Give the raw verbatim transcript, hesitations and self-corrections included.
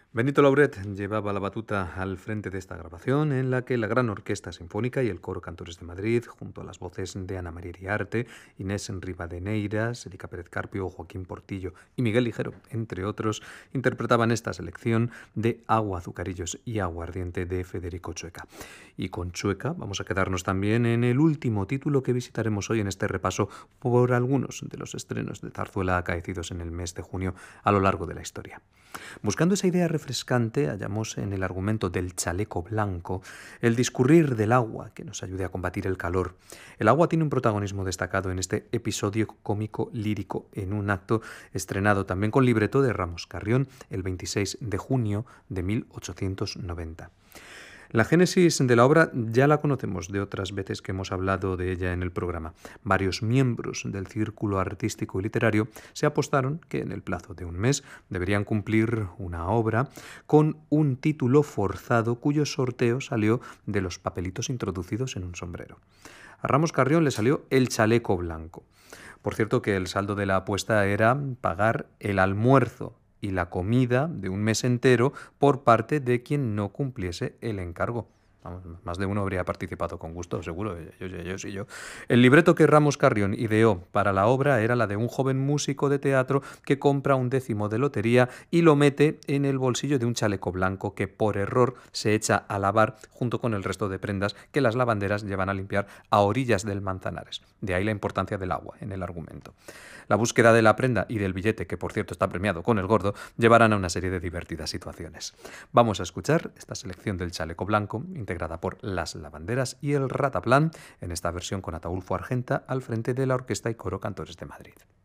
Benito Lauret llevaba la batuta al frente de esta grabación, en la que la Gran Orquesta Sinfónica y el Coro Cantores de Madrid, junto a las voces de Ana María Iriarte, Inés Rivadeneyras, Erika Pérez Carpio, Joaquín Portillo y Miguel Ligero, entre otros, interpretaban esta selección de Agua, Azucarillos y Aguardiente de Federico Chueca. Y con Chueca vamos a quedarnos también en el último título que visitaremos hoy en este repaso por algunos de los estrenos de zarzuela acaecidos en el mes de junio a lo largo de la historia. Buscando esa idea refrescante, hallamos en el argumento del chaleco blanco el discurrir del agua que nos ayude a combatir el calor. El agua tiene un protagonismo destacado en este episodio cómico lírico en un acto estrenado también con libreto de Ramos Carrión el veintiséis de junio de mil ochocientos noventa. La génesis de la obra ya la conocemos de otras veces que hemos hablado de ella en el programa. Varios miembros del círculo artístico y literario se apostaron que en el plazo de un mes deberían cumplir una obra con un título forzado cuyo sorteo salió de los papelitos introducidos en un sombrero. A Ramos Carrión le salió El chaleco blanco. Por cierto que el saldo de la apuesta era pagar el almuerzo y la comida de un mes entero por parte de quien no cumpliese el encargo. Vamos, más de uno habría participado con gusto, seguro. Yo, yo, yo, sí, yo. El libreto que Ramos Carrión ideó para la obra era la de un joven músico de teatro que compra un décimo de lotería y lo mete en el bolsillo de un chaleco blanco que por error se echa a lavar junto con el resto de prendas que las lavanderas llevan a limpiar a orillas del Manzanares. De ahí la importancia del agua en el argumento. La búsqueda de la prenda y del billete, que por cierto está premiado con el gordo, llevarán a una serie de divertidas situaciones. Vamos a escuchar esta selección del chaleco blanco, integrada por Las Lavanderas y el Rataplan, en esta versión con Ataúlfo Argenta al frente de la Orquesta y Coro Cantores de Madrid.